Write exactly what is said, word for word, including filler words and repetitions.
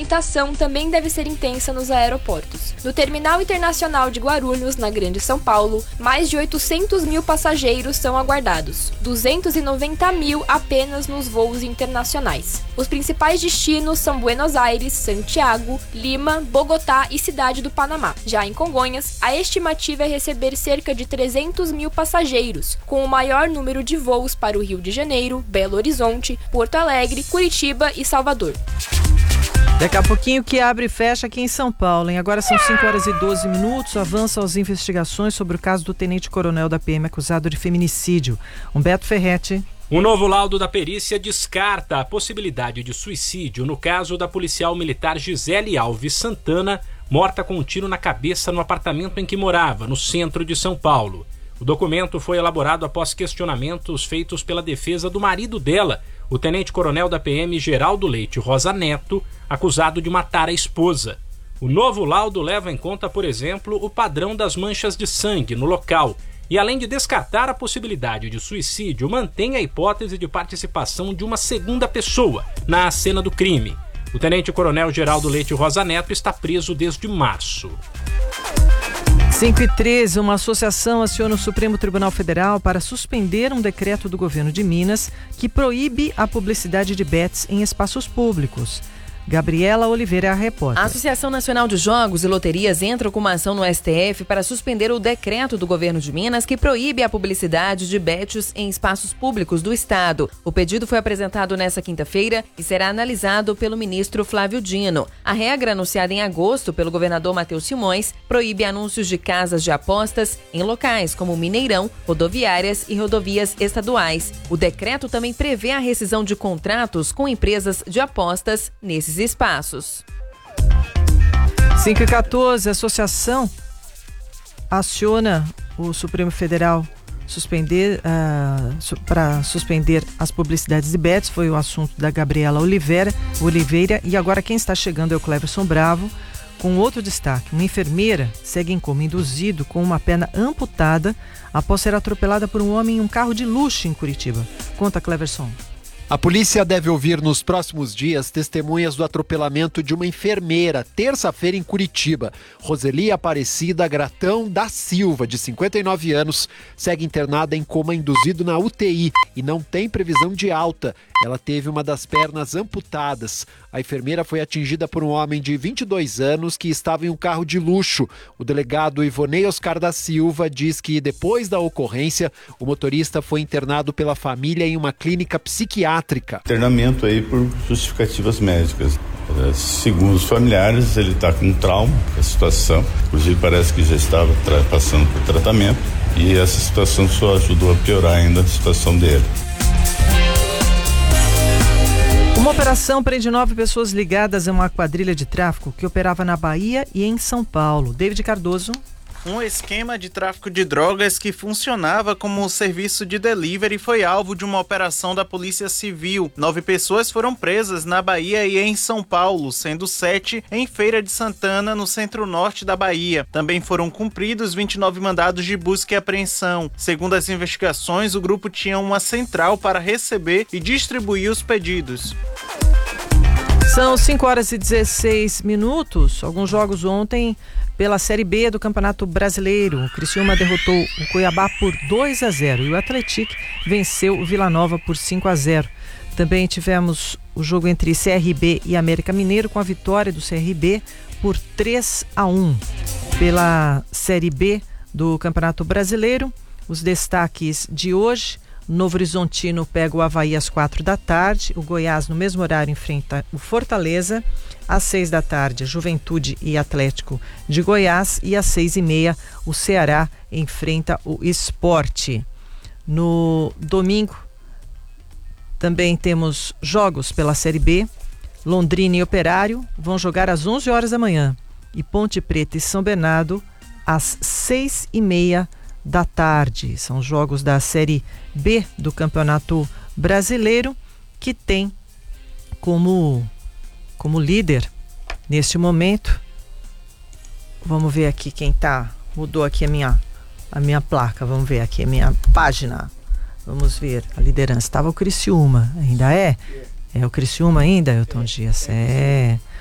movimentação também deve ser intensa nos aeroportos. No Terminal Internacional de Guarulhos, na Grande São Paulo, mais de oitocentos mil passageiros são aguardados, duzentos e noventa mil apenas nos voos internacionais. Os principais destinos são Buenos Aires, Santiago, Lima, Bogotá e Cidade do Panamá. Já em Congonhas, a estimativa é receber cerca de trezentos mil passageiros, com o maior número de voos para o Rio de Janeiro, Belo Horizonte, Porto Alegre, Curitiba e Salvador. Daqui a pouquinho que abre e fecha aqui em São Paulo, hein? Agora são cinco horas e doze minutos, avançam as investigações sobre o caso do tenente-coronel da P M acusado de feminicídio. Humberto Ferretti. Um novo laudo da perícia descarta a possibilidade de suicídio no caso da policial militar Gisele Alves Santana, morta com um tiro na cabeça no apartamento em que morava, no centro de São Paulo. O documento foi elaborado após questionamentos feitos pela defesa do marido dela, o tenente-coronel da P M Geraldo Leite Rosa Neto, acusado de matar a esposa. O novo laudo leva em conta, por exemplo, o padrão das manchas de sangue no local e, além de descartar a possibilidade de suicídio, mantém a hipótese de participação de uma segunda pessoa na cena do crime. O tenente-coronel Geraldo Leite Rosa Neto está preso desde março. cinco e treze, uma associação aciona o Supremo Tribunal Federal para suspender um decreto do governo de Minas que proíbe a publicidade de bets em espaços públicos. Gabriela Oliveira é a repórter. A Associação Nacional de Jogos e Loterias entra com uma ação no S T F para suspender o decreto do governo de Minas que proíbe a publicidade de bets em espaços públicos do estado. O pedido foi apresentado nesta quinta-feira e será analisado pelo ministro Flávio Dino. A regra, anunciada em agosto pelo governador Matheus Simões, proíbe anúncios de casas de apostas em locais como Mineirão, rodoviárias e rodovias estaduais. O decreto também prevê a rescisão de contratos com empresas de apostas nesses espaços. cinco e quatorze, a associação aciona o Supremo Federal suspender, uh, su- para suspender as publicidades de bets. Foi o assunto da Gabriela Oliveira, Oliveira. E agora quem está chegando é o Cleverson Bravo, com outro destaque. Uma enfermeira segue em coma induzido com uma perna amputada após ser atropelada por um homem em um carro de luxo em Curitiba. Conta, Cleverson. A polícia deve ouvir nos próximos dias testemunhas do atropelamento de uma enfermeira, terça-feira em Curitiba. Roseli Aparecida Gratão da Silva, de cinquenta e nove anos, segue internada em coma induzido na U T I e não tem previsão de alta. Ela teve uma das pernas amputadas. A enfermeira foi atingida por um homem de vinte e dois anos que estava em um carro de luxo. O delegado Ivonei Oscar da Silva diz que depois da ocorrência, o motorista foi internado pela família em uma clínica psiquiátrica. Internamento aí por justificativas médicas. Segundo os familiares, ele está com trauma, a situação, inclusive parece que já estava tra- passando por tratamento e essa situação só ajudou a piorar ainda a situação dele. Uma operação prende nove pessoas ligadas a uma quadrilha de tráfico que operava na Bahia e em São Paulo. David Cardoso. Um esquema de tráfico de drogas que funcionava como um serviço de delivery foi alvo de uma operação da Polícia Civil. Nove pessoas foram presas na Bahia e em São Paulo, sendo sete em Feira de Santana, no centro-norte da Bahia. Também foram cumpridos vinte e nove mandados de busca e apreensão. Segundo as investigações, o grupo tinha uma central para receber e distribuir os pedidos. São cinco horas e dezesseis minutos. Alguns jogos ontem pela Série B do Campeonato Brasileiro. O Criciúma derrotou o Cuiabá por dois a zero e o Atlético venceu o Vila Nova por cinco a zero. Também tivemos o jogo entre C R B e América Mineiro com a vitória do C R B por três a um. Pela Série B do Campeonato Brasileiro, os destaques de hoje: Novo Horizontino pega o Avaí às quatro da tarde, o Goiás no mesmo horário enfrenta o Fortaleza, às seis da tarde Juventude e Atlético de Goiás e às seis e meia o Ceará enfrenta o Sport. No domingo também temos jogos pela Série B. Londrina e Operário vão jogar às onze horas da manhã e Ponte Preta e São Bernardo às seis e meia da tarde. São jogos da Série B do Campeonato Brasileiro, que tem como, como líder neste momento. Vamos ver aqui quem tá. Mudou aqui a minha, a minha placa. Vamos ver aqui a minha página. Vamos ver. A liderança estava o Criciúma. Ainda é? É o Criciúma ainda, Elton Dias? É.